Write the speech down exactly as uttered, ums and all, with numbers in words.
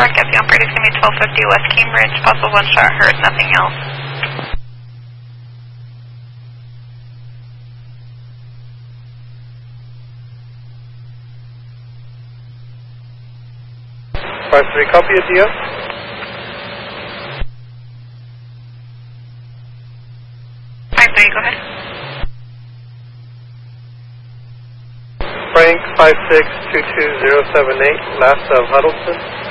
broadcast the operator is going to be twelve fifty West Cambridge, possible one shot heard, nothing else. five three, copy a D S. five three, go ahead. Frank five six two two zero seven eight, last of Huddleston.